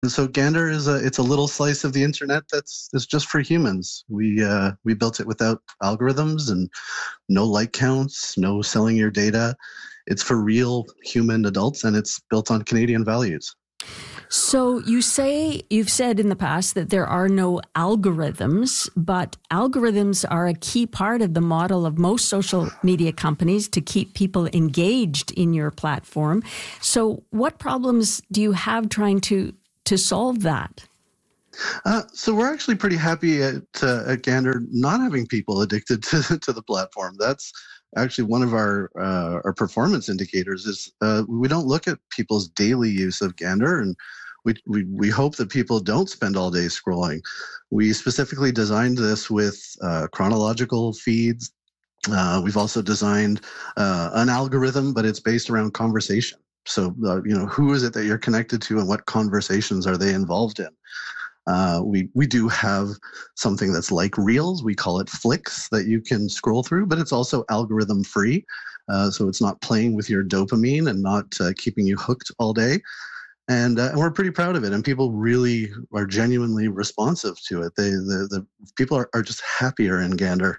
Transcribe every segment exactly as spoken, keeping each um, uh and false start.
And so Gander is a it's a little slice of the internet that's that's just for humans. We uh, we built it without algorithms and no like counts, no selling your data. It's for real human adults, and it's built on Canadian values. So you say, you've said in the past that there are no algorithms, but algorithms are a key part of the model of most social media companies to keep people engaged in your platform. So what problems do you have trying to, to solve that? Uh, so we're actually pretty happy at, uh, at Gander not having people addicted to, to the platform. That's actually one of our uh, our performance indicators is uh, we don't look at people's daily use of Gander, and we, we we hope that people don't spend all day scrolling. We specifically designed this with uh, chronological feeds. Uh, we've also designed uh, an algorithm, but it's based around conversation. So uh, you know, who is it that you're connected to, and what conversations are they involved in? Uh, we we do have something that's like Reels. We call it Flicks that you can scroll through, but it's also algorithm free. Uh, so it's not playing with your dopamine and not uh, keeping you hooked all day. And, uh, and we're pretty proud of it. And people really are genuinely responsive to it. They the, the people are, are just happier in Gander.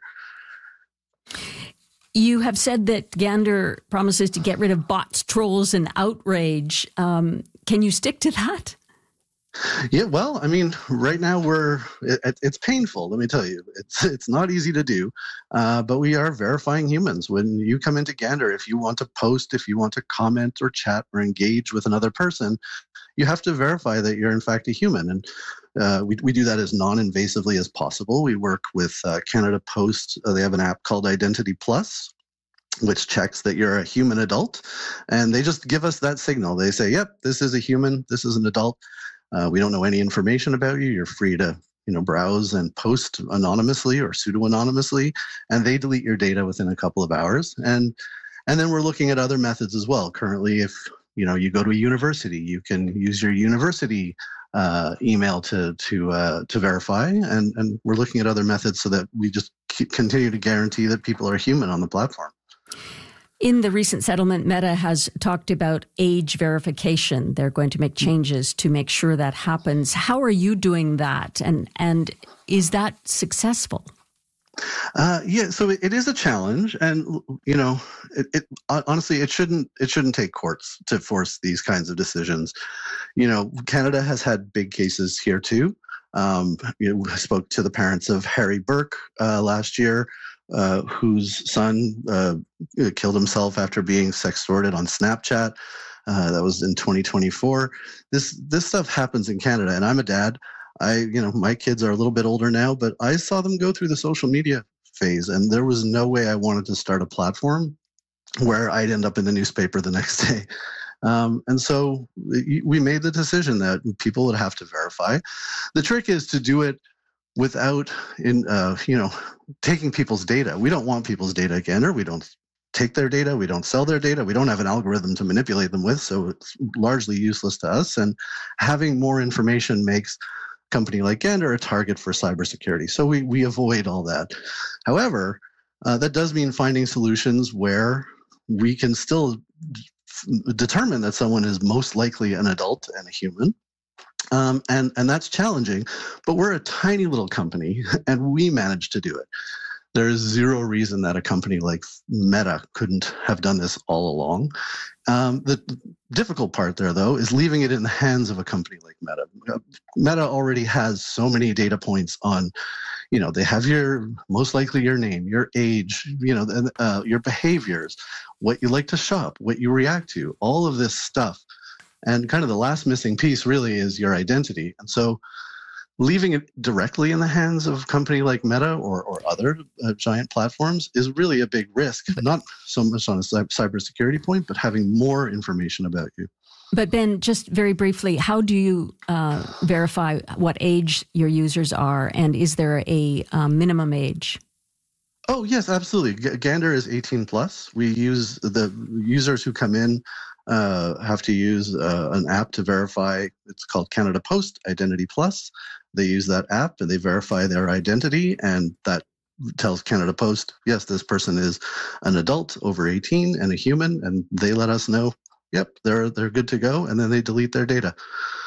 You have said that Gander promises to get rid of bots, trolls, and outrage. Um, can you stick to that? Yeah, well, I mean, right now we're, it, it's painful, let me tell you. It's it's not easy to do, uh, but we are verifying humans. When you come into Gander, if you want to post, if you want to comment or chat or engage with another person, you have to verify that you're in fact a human. And uh, we, we do that as non-invasively as possible. We work with uh, Canada Post. Uh, they have an app called Identity Plus, which checks that you're a human adult. And they just give us that signal. They say, yep, this is a human, this is an adult. Uh, we don't know any information about you. You're free to, you know, browse and post anonymously or pseudo-anonymously, and they delete your data within a couple of hours. And and then we're looking at other methods as well. Currently, if you know you go to a university, you can use your university uh, email to to uh, to verify. And and we're looking at other methods so that we just keep, continue to guarantee that people are human on the platform. In the recent settlement, Meta has talked about age verification. They're going to make changes to make sure that happens. How are you doing that? And and is that successful? Uh, yeah, so it, it is a challenge, and you know, it, it honestly it shouldn't it shouldn't take courts to force these kinds of decisions. You know, Canada has had big cases here too. Um, you know, I spoke to the parents of Harry Burke uh, last year. Uh, whose son uh, killed himself after being sextorted on Snapchat. Uh, that was in twenty twenty-four. This this stuff happens in Canada, and I'm a dad. I, you know, my kids are a little bit older now, but I saw them go through the social media phase, and there was no way I wanted to start a platform where I'd end up in the newspaper the next day. Um, and so we made the decision that people would have to verify. The trick is to do it without, in uh, you know, taking people's data. We don't want people's data at Gander. We don't take their data. We don't sell their data. We don't have an algorithm to manipulate them with, so it's largely useless to us. And having more information makes a company like Gander a target for cybersecurity. So we we avoid all that. However, uh, that does mean finding solutions where we can still d- determine that someone is most likely an adult and a human. Um, and, and that's challenging, but we're a tiny little company and we managed to do it. There is zero reason that a company like Meta couldn't have done this all along. Um, the difficult part there, though, is leaving it in the hands of a company like Meta. Meta already has so many data points on, you know, they have your, most likely your name, your age, you know, uh, your behaviors, what you like to shop, what you react to, all of this stuff. And kind of the last missing piece really is your identity. And so leaving it directly in the hands of a company like Meta or, or other uh, giant platforms is really a big risk, not so much on a cybersecurity point, but having more information about you. But Ben, just very briefly, how do you uh, verify what age your users are? And is there a um, minimum age? Oh, yes, absolutely. G- Gander is eighteen plus. We use the users who come in uh, have to use uh, an app to verify. It's called Canada Post Identity Plus. They use that app and they verify their identity, and that tells Canada Post, yes, this person is an adult over eighteen and a human, and they let us know, yep, they're they're good to go, and then they delete their data.